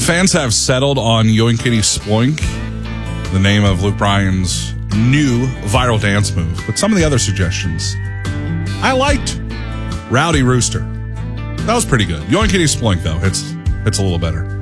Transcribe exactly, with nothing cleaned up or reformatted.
Fans have settled on Yoinkity Sploink, the name of Luke Bryan's new viral dance move. But some of the other suggestions I liked. Rowdy Rooster. That was pretty good. Yoinkity Sploink, though, it's, it's a little better.